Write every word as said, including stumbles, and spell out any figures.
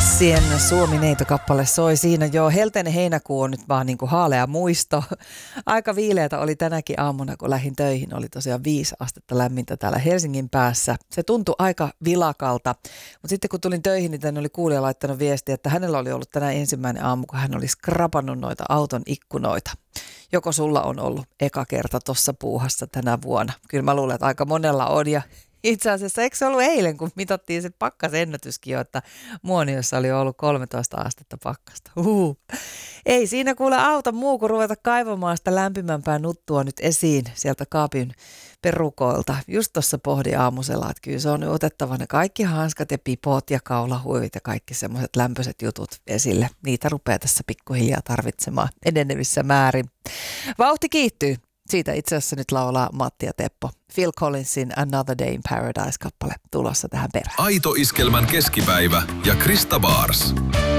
Hassien Suomi-neito-kappale soi siinä jo. Helteinen heinäkuu on nyt vaan niin kuin haalea muisto. Aika viileätä oli tänäkin aamuna, kun lähdin töihin. Oli tosiaan viisi astetta lämmintä täällä Helsingin päässä. Se tuntui aika vilakalta. Mutta sitten kun tulin töihin, niin tänne oli kuulija laittanut viestiä, että hänellä oli ollut tänään ensimmäinen aamu, kun hän oli skrapannut noita auton ikkunoita. Joko sulla on ollut eka kerta tuossa puuhassa tänä vuonna? Kyllä mä luulen, että aika monella on. Ja itse asiassa, eikö se ollut eilen, kun mitattiin se pakkasennätyskin jo, että Muoniossa oli ollut kolmetoista astetta pakkasta. Uhu. Ei siinä kuule auta muu kuin ruveta kaivamaan sitä lämpimämpää nuttua nyt esiin sieltä kaapin perukoilta. Just tuossa pohdin aamusella, että kyllä se on otettava ne kaikki hanskat ja pipot ja kaulahuivit ja kaikki semmoiset lämpöiset jutut esille. Niitä rupeaa tässä pikkuhiljaa tarvitsemaan enenevissä määrin. Vauhti kiihtyy. Siitä itse asiassa nyt laulaa Matti ja Teppo. Phil Collinsin Another Day in Paradise-kappale tulossa tähän perään. Aito Iskelmän keskipäivä ja Krista Baars.